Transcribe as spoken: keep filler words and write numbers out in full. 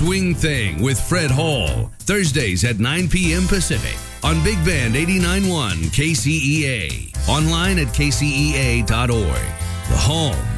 Swing Thing with Fred Hall, Thursdays at nine p.m. Pacific on Big Band eighty-nine point one K C E A. Online at K C E A dot org. The home